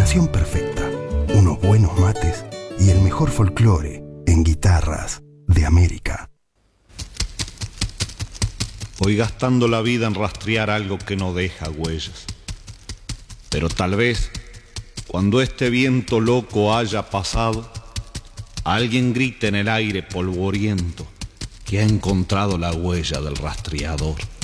combinación perfecta. Unos buenos mates y el mejor folclore en Guitarras de América. Voy gastando la vida en rastrear algo que no deja huellas. Pero tal vez, cuando este viento loco haya pasado, alguien grite en el aire polvoriento que ha encontrado la huella del rastreador.